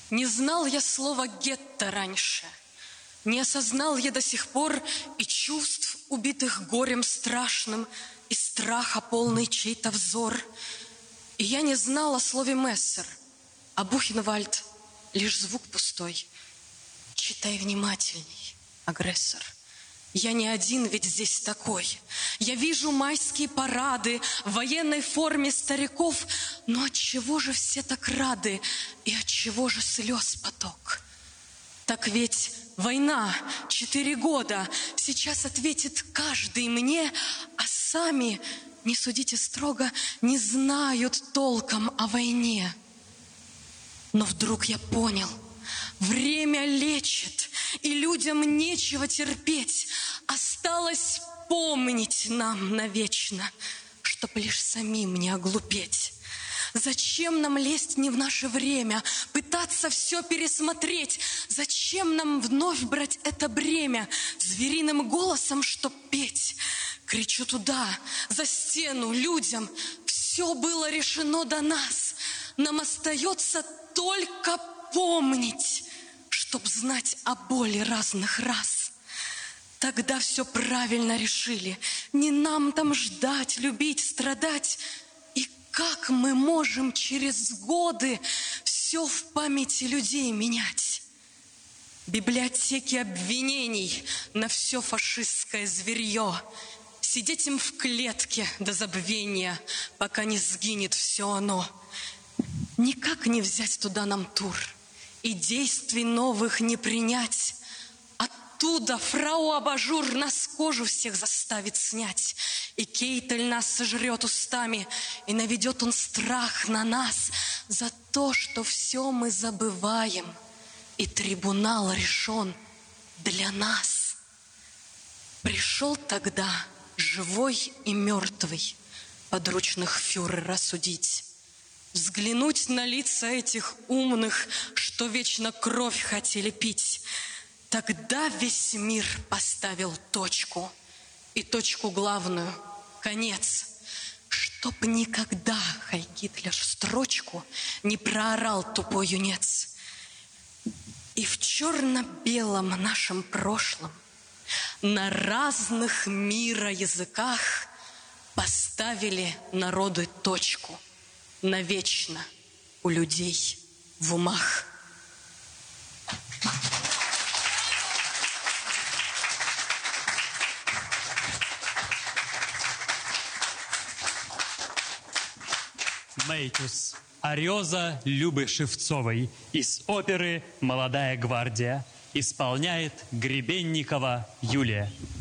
Не знал я слова гетто раньше, не осознал я до сих пор и чувств, убитых горем страшным, и страха полный чей-то взор. И я не знал о слове мессер, а Бухенвальд — лишь звук пустой. Читай внимательней, агрессор. Я не один ведь здесь такой. Я вижу майские парады в военной форме стариков, но отчего же все так рады, и отчего же слез поток? Так ведь война, 4 года, сейчас ответит каждый мне, а сами, не судите строго, не знают толком о войне. Но вдруг я понял, время лечит, и людям нечего терпеть. Осталось помнить нам навечно, чтоб лишь самим не оглупеть. Зачем нам лезть не в наше время, пытаться все пересмотреть? Зачем нам вновь брать это бремя, звериным голосом, чтоб петь? Кричу туда, за стену, людям, все было решено до нас. Нам остается только помнить, чтоб знать о боли разных рас. Тогда все правильно решили, не нам там ждать, любить, страдать. И как мы можем через годы все в памяти людей менять? Библиотеки обвинений на все фашистское зверье, сидеть им в клетке до забвения, пока не сгинет все оно. Никак не взять туда нам тур, и действий новых не принять. Оттуда фрау Абажур нас кожу всех заставит снять, и Кейтель нас сожрет устами, и наведет он страх на нас за то, что все мы забываем, и трибунал решен для нас. Пришел тогда живой и мертвый подручных фюрера судить, взглянуть на лица этих умных, что вечно кровь хотели пить. Тогда весь мир поставил точку, и точку главную — конец, чтоб никогда Хай Гитлер строчку не проорал тупой юнец. И в черно-белом нашем прошлом на разных мира языках поставили народы точку навечно у людей в умах. Мейтус. Арёза Любы Шевцовой из оперы «Молодая гвардия» исполняет Гребенникова Юлия.